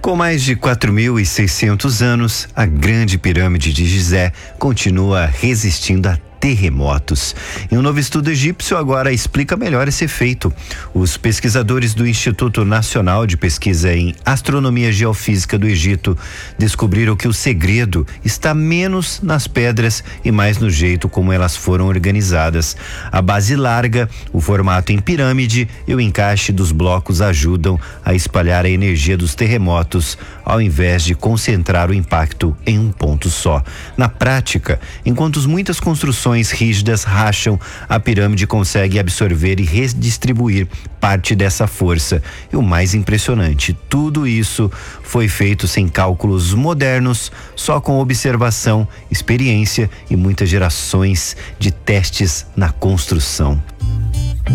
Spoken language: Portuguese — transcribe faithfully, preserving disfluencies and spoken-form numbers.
Com mais de quatro mil e seiscentos anos, a Grande Pirâmide de Gizé continua resistindo a terremotos. E um novo estudo egípcio agora explica melhor esse efeito. Os pesquisadores do Instituto Nacional de Pesquisa em Astronomia e Geofísica do Egito descobriram que o segredo está menos nas pedras e mais no jeito como elas foram organizadas. A base larga, o formato em pirâmide e o encaixe dos blocos ajudam a espalhar a energia dos terremotos, ao invés de concentrar o impacto em um ponto só. Na prática, enquanto muitas construções rígidas racham, a pirâmide consegue absorver e redistribuir parte dessa força. E o mais impressionante, tudo isso foi feito sem cálculos modernos, só com observação, experiência e muitas gerações de testes na construção.